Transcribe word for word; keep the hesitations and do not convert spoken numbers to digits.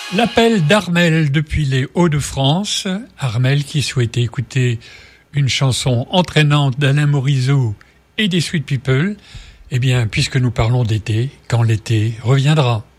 L'appel d'Armel depuis les Hauts-de-France. Armel qui souhaitait écouter une chanson entraînante d'Alain Morisot et des Sweet People. Eh bien, puisque nous parlons d'été, quand l'été reviendra.